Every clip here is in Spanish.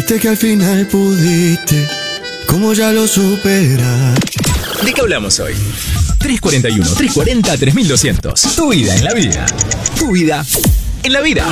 Dijiste que al final pudiste, como ya lo superar. ¿De qué hablamos hoy? 341, 340, 3200. Tu vida en la vida. Tu vida en la vida.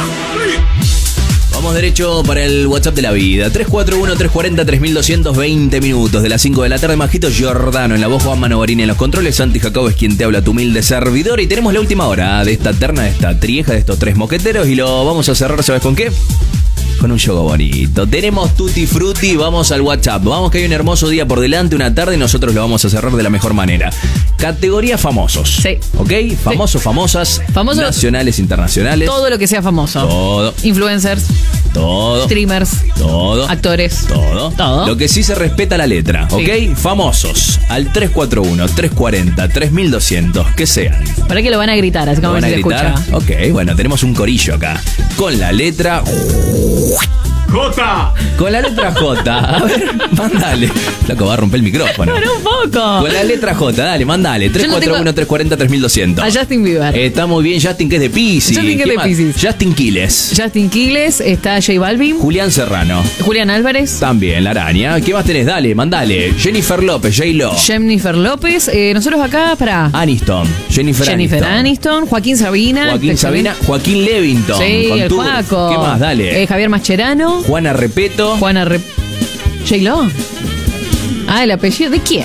Vamos derecho para el WhatsApp de la vida. 341-340-3200, 20 minutos de las 5 de la tarde. Majito Giordano en la voz, Juan Manovarini en los controles. Santi Jacobo es quien te habla, tu humilde servidor. Y tenemos la última hora de esta terna, de esta trieja, de estos tres mosqueteros. Y lo vamos a cerrar, ¿sabes con qué? Con un juego bonito. Tenemos Tutti Frutti, vamos al WhatsApp. Vamos que hay un hermoso día por delante, una tarde, y nosotros lo vamos a cerrar de la mejor manera. Categoría famosos. Sí. ¿Ok? Famosos, sí. Famosas. Famosos. Nacionales, internacionales. Todo lo que sea famoso. Todo. Influencers. Todo. Streamers. Todo. Actores. Todo. Lo que sí se respeta la letra, ¿ok? Sí. Famosos. Al 341-340-3200. Que sean. ¿Para qué lo van a gritar? Así como ¿Lo van a se gritar? escucha. Ok, bueno, tenemos un corillo acá. Con la letra ¡Jota! Con la letra J. A ver, mandale. Loco, va a romper el micrófono. Pero un poco. Con la letra J, dale, mandale. Yo no tengo- 341-340-3200. A Justin Bieber. Está muy bien, Justin, que es de Piscis. Justin, que es ¿Qué de más? Piscis. Justin Quiles. Justin Quiles, está J Balvin, Julián Serrano. Julián Álvarez, También, la araña. ¿Qué más tenés? Dale, mandale. Jennifer López, J-Lo. Jennifer López. Nosotros acá para Aniston. Jennifer Aniston, Joaquín Sabina. Joaquín Sabina. Joaquín Levington. Sí, con el Turf. Juaco. ¿Qué más? Dale. Javier Mascherano. Juana Repeto. Juana J-Lo. Ah, ¿el apellido de quién?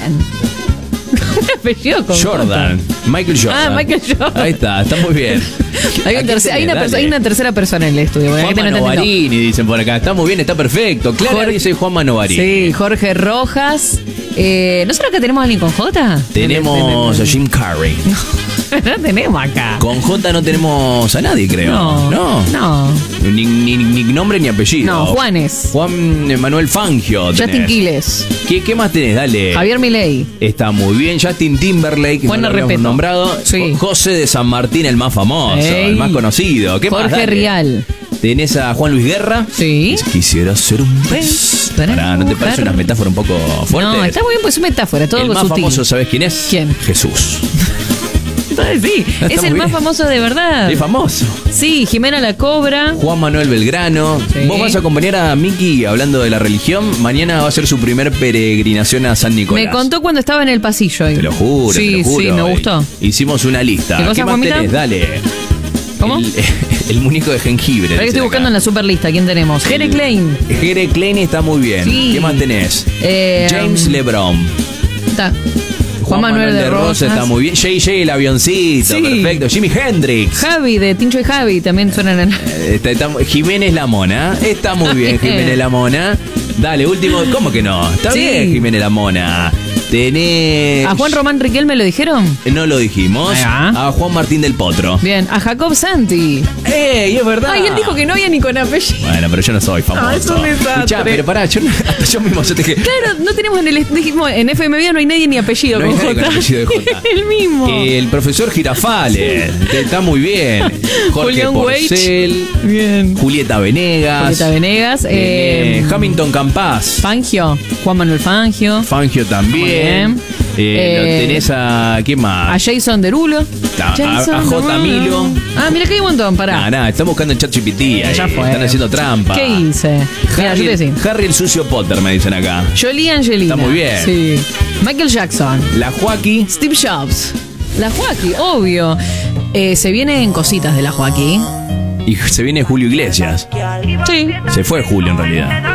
Un apellido con Jordan. Michael Jordan. Ah, Michael Jordan. Ahí está muy bien. Hay Aquí tenés, dale. hay una tercera persona en el estudio. Porque Juan aquí no entendí. Manovarini, dicen por acá. Está muy bien, está perfecto. Clara Jorge- dice Juan Manovarini. Sí, Jorge Rojas. ¿Nosotros acá tenemos a alguien con J? Tenemos a Jim Carrey. No tenemos acá. Con J no tenemos a nadie, creo. No. Ni nombre ni apellido. No, Juanes. Juan Manuel Fangio. tenés. Justin Quiles. ¿Qué más tenés? Dale. Javier Milei. Está muy bien. Justin Timberlake, que Juana no lo habíamos Repeto. nombrado. Sí. José de San Martín, el más famoso, Ey. el más conocido. ¿Qué más? Jorge Dale. Rial. Tenés a Juan Luis Guerra. Sí. Quisiera ser un pez. Pará, ¿no te parece una metáfora un poco fuerte? No, está muy bien, pues es metáfora, todo El más sutil. famoso, ¿sabes quién es? ¿Quién? Jesús. Entonces sí, Está es el muy más bien. famoso de verdad. Es famoso. Sí, Jimena la Cobra. Juan Manuel Belgrano. Sí. Vos vas a acompañar a Miki hablando de la religión. Mañana va a ser su primer peregrinación a San Nicolás. Me contó cuando estaba en el pasillo. Te lo juro, Sí, te lo juro. sí, me gustó. Hicimos una lista. ¿Qué cosa, más Juanmita? tenés? Dale. ¿Cómo? El muñeco de jengibre. Espera que estoy buscando en la super lista. ¿Quién tenemos? Jere Klein. Jere Klein está muy bien. Sí. ¿Qué más tenés? James LeBron. Está. Juan Manuel de Rosas. está muy bien. JJ el avioncito, Sí. perfecto. Jimi Hendrix. Javi, de Tincho y Javi, también suenan en... Jiménez la Mona. Está muy bien, Jiménez la Mona. Dale, último. ¿Cómo que no? Está Sí. bien, Jiménez la Mona. Tenés. ¿A Juan Román Riquelme lo dijeron? No lo dijimos. Ahí va. A Juan Martín del Potro. Bien. A Jacob Santi. ¡Ey! Es verdad. Ay, él dijo que no había ni con apellido. Bueno, pero yo no soy famoso. Ah, es un desastre. Escuchá, pero pará, hasta yo mismo yo te dije. Claro, no tenemos dijimos, en FM Vida no hay nadie ni apellido No hay con nadie J. con apellido de J. El mismo. El profesor Girafales. Está muy bien. Jorge Julián Porcel. Bien. Julieta Venegas. Julieta Venegas. Hamilton Campas. Fangio. Juan Manuel Fangio. Fangio también. Muy bien. Tenés a. ¿Qué A más? Jason Derulo. A J. Milo. Ah, mira que hay un montón, pará. Nada, están buscando en ChatGPT. Ya fue. Están haciendo trampa. ¿Qué hice? Mira, yo te decía. Harry el sucio Potter, me dicen acá. Jolie Angelina. Está muy bien. Sí. Michael Jackson. La Joaquí. Steve Jobs. La Joaquí, obvio. Se vienen cositas de la Joaquí. Y se viene Julio Iglesias. Sí. Se fue Julio en realidad.